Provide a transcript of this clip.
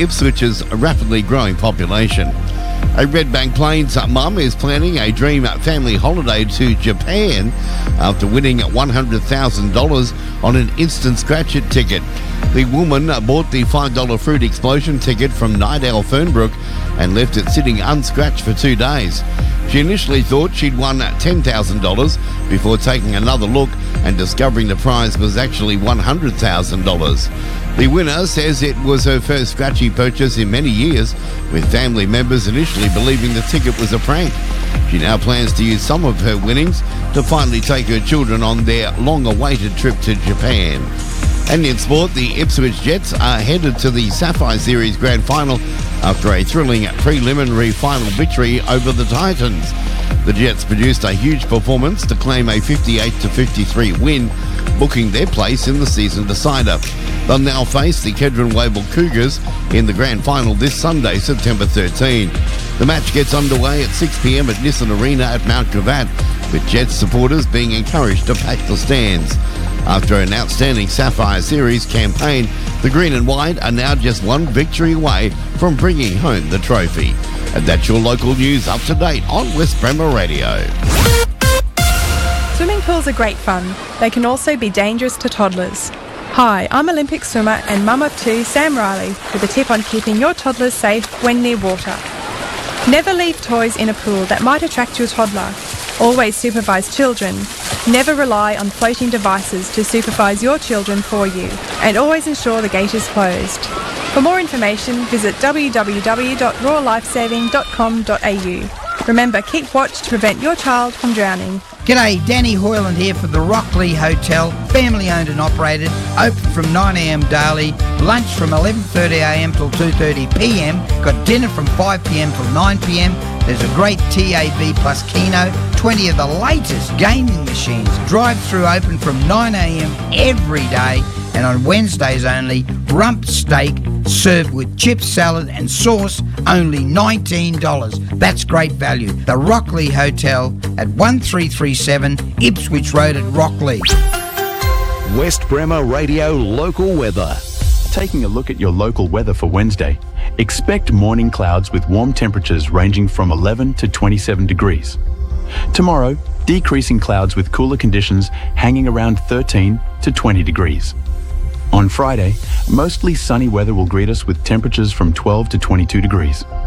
Ipswich's rapidly growing population. A Redbank Plains mum is planning a dream family holiday to Japan after winning $100,000 on an instant scratch-it ticket. The woman bought the $5 Fruit Explosion ticket from Night Owl Fernbrook and left it sitting unscratched for 2 days. She initially thought she'd won $10,000 before taking another look and discovering the prize was actually $100,000. The winner says it was her first scratchy purchase in many years, with family members initially believing the ticket was a prank. She now plans to use some of her winnings to finally take her children on their long-awaited trip to Japan. And in sport, the Ipswich Jets are headed to the Sapphire Series Grand Final after a thrilling preliminary final victory over the Titans. The Jets produced a huge performance to claim a 58-53 win, booking their place in the season decider. They'll now face the Kedron Wavell Cougars in the Grand Final this Sunday, September 13. The match gets underway at 6 p.m. at Nissan Arena at Mount Gravatt, with Jets supporters being encouraged to pack the stands. After an outstanding Sapphire Series campaign, the Green and White are now just one victory away from bringing home the trophy. And that's your local news up to date on West Bremer Radio. Swimming pools are great fun. They can also be dangerous to toddlers. Hi, I'm Olympic swimmer and mum of 2, Sam Riley, with a tip on keeping your toddlers safe when near water. Never leave toys in a pool that might attract your toddler. Always supervise children. Never rely on floating devices to supervise your children for you. And always ensure the gate is closed. For more information, visit www.royallifesaving.com.au. Remember, keep watch to prevent your child from drowning. G'day, Danny Hoyland here for the Rockley Hotel, family owned and operated, open from 9am daily, lunch from 11:30am till 2:30pm, got dinner from 5pm till 9pm, there's a great TAB plus Keno, 20 of the latest gaming machines, drive-through open from 9am every day, and on Wednesdays only, rump steak served with chips, salad and sauce, only $19. That's great value. The Rockley Hotel at 1337 Ipswich Road at Rockley. West Bremer Radio Local Weather. Taking a look at your local weather for Wednesday, expect morning clouds with warm temperatures ranging from 11 to 27 degrees. Tomorrow, decreasing clouds with cooler conditions hanging around 13 to 20 degrees. On Friday, mostly sunny weather will greet us with temperatures from 12 to 22 degrees.